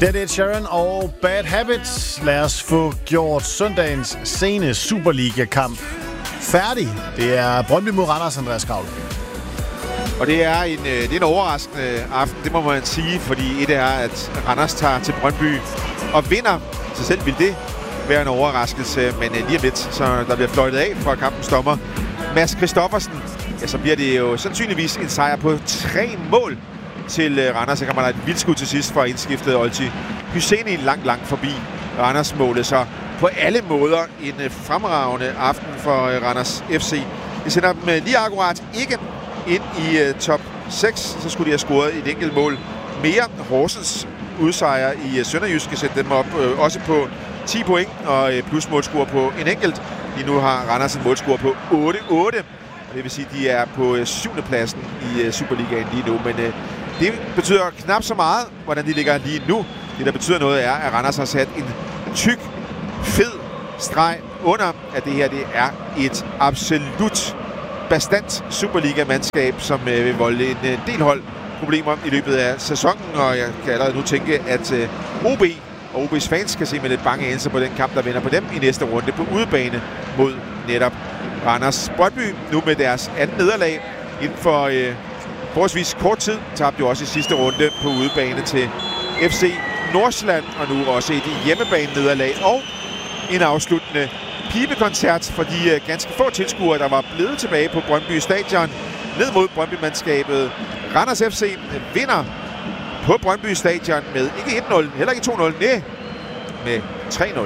Det er Sharon og Bad Habits. Lad os få gjort søndagens sene Superliga-kamp færdig. Det er Brøndby mod Randers, Andreas Kravl. Og det er en overraskende aften, det må man sige, fordi et er, at Randers tager til Brøndby og vinder. Så selv vil det være en overraskelse, men lige om lidt, så der bliver fløjtet af fra kampens dommer Mads Christoffersen. Ja, så bliver det jo sandsynligvis en sejr på 3 mål til Randers. Så kommer der et vildskud til sidst for indskiftet Olti Hyseni langt forbi Randers-målet. Så på alle måder en fremragende aften for Randers FC. Det sender dem lige akkurat ikke ind i top 6. Så skulle de have scoret et enkelt mål mere. Horsens udsejr i Sønderjyske sætter dem op også på 10 point og plus målscore på en enkelt. Lige nu har Randers en målscore på 8-8. Det vil sige, at de er på 7. pladsen i Superligaen lige nu. Men det betyder knap så meget, hvordan de ligger lige nu. Det, der betyder noget, er, at Randers har sat en tyk, fed streg under, at det her det er et absolut bastant Superliga-mandskab, som vil volde en del hold problemer i løbet af sæsonen. Og jeg kan allerede nu tænke, at OB og OB's fans kan se med lidt bange anelser på den kamp, der vender på dem i næste runde på udebane mod netop Randers. Brøndby nu med deres anden nederlag inden for forholdsvis kort tid. Tabte jo også i sidste runde på udebane til FC Nordsjælland, og nu også et hjemmebane-nederlag og en afsluttende pibekoncert for de ganske få tilskuere, der var blevet tilbage på Brøndby Stadion ned mod Brøndby-mandskabet. Randers FC vinder på Brøndby Stadion med ikke 1-0, heller ikke 2-0, nej, med 3-0.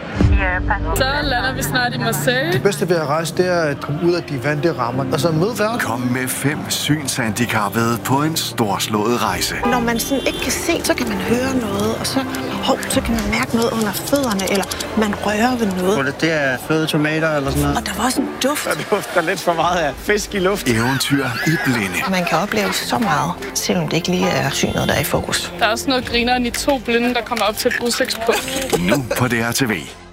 Så lander vi snart i Marseille. Det bedste ved at rejse, det er at komme ud af de vante rammer, og så møde verden. Kom med 5 synshandicappede på en storslået rejse. Når man sådan ikke kan se, så kan man høre noget, og så kan man mærke noget under fødderne, eller man rører ved noget. Det er føde tomater eller sådan noget. Og der var også en duft. Der dufter lidt for meget af fisk i luft. Eventyr i blinde. Man kan opleve så meget, selvom det ikke lige er synet, der er i fokus. Der er også noget grineren i 2 blinde, der kommer op til et udsigtspunkt. Nu på DRTV.